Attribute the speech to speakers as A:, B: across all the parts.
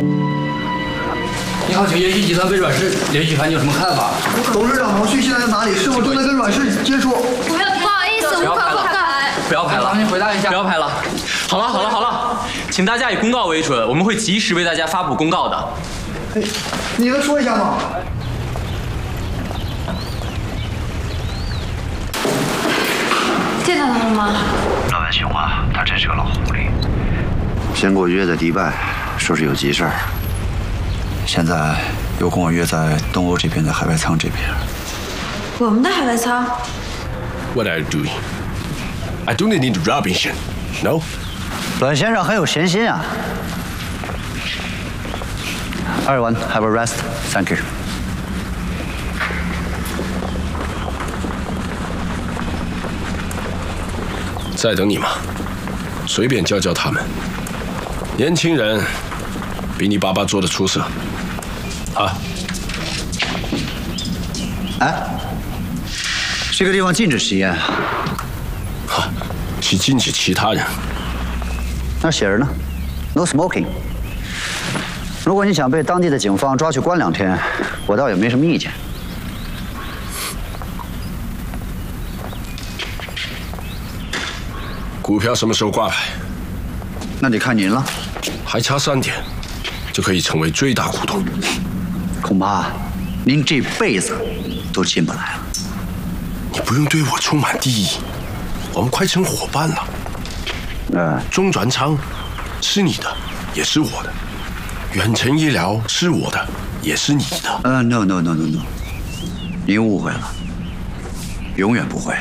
A: 你好，请延续集团被阮氏联系盘，你有什么看法？
B: 董事长毛旭现在在哪里？是否正在跟阮氏接触？
C: 不好意思，无可口感。
A: 不要拍了，您回答一下。
D: 不要拍了。好了，请大家以公告为准，我们会及时为大家发布公告的。
B: 哎，你能说一下吗？
C: 见到他了吗？
E: 老板姓华，他真是个老狐狸。先给我约在迪拜，说是有急事儿。现在又跟我约在东欧这边的海外仓这边。
C: 我们的海外仓
F: What are you doing? I don't need Robinson. No?
E: 阮先生很有闲心啊。Everyone, have a rest. Thank you.
F: 在等你嘛，随便教教他们。年轻人比你爸爸做的出色。啊。
E: 哎，这个地方禁止吸烟。
F: 哈，是禁止其他人。
E: 那写着呢 ，No smoking。如果你想被当地的警方抓去关2天，我倒也没什么意见。
F: 股票什么时候挂牌？
E: 那得看您了。
F: 还差3天，就可以成为最大股东。
E: 恐怕您这辈子都进不来了。
F: 你不用对我充满敌意，我们快成伙伴了。中转仓是你的，也是我的；远程医疗是我的，也是你的。
E: No， 您误会了，永远不会。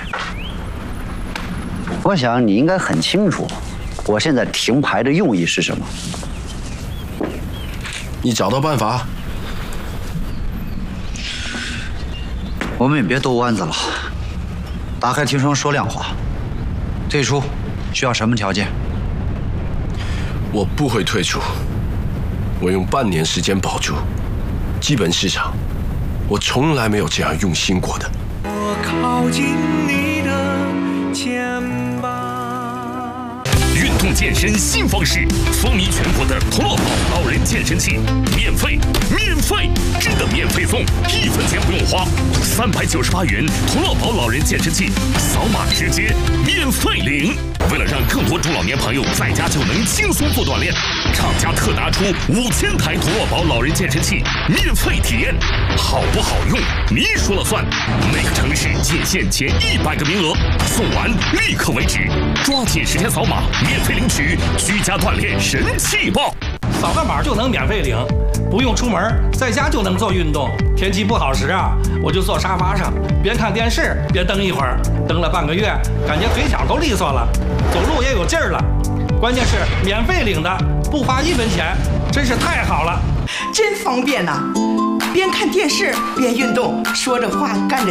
E: 我想你应该很清楚，我现在停牌的用意是什么。
F: 你找到办法？
E: 我们也别兜弯子了，打开提成说亮话。退出需要什么条件？
F: 我不会退出，我用半年时间保住基本市场，我从来没有这样用心过的。
G: 我靠近你的肩膀。
H: 运动健身新方式，风靡全国的童乐宝老人健身器，免费，真的免费送，1分钱不用花，398元童乐宝老人健身器，扫码直接免费领。为了让更多中老年朋友在家就能轻松做锻炼，厂家特拿出5000台童乐宝老人健身器免费体验，好不好用你说了算。每个城市仅限前100个名额，送完立刻为止，抓紧时间扫码免费领取，居家锻炼神器报。
I: 扫个码就能免费领，不用出门，在家就能做运动。天气不好时啊，我就坐沙发上，边看电视边蹬一会儿，蹬了半个月，感觉腿脚都利索了，走路也有劲儿了。关键是免费领的，不花1分钱，真是太好了，
J: 真方便呐！边看电视边运动，说着话干着